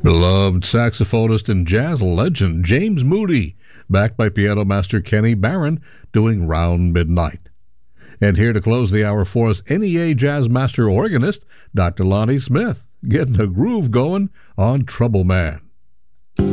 Beloved saxophonist and jazz legend James Moody, backed by piano master Kenny Barron, doing Round Midnight. And here to close the hour for us, NEA Jazz Master Organist Dr. Lonnie Smith, getting a groove going on Trouble Man.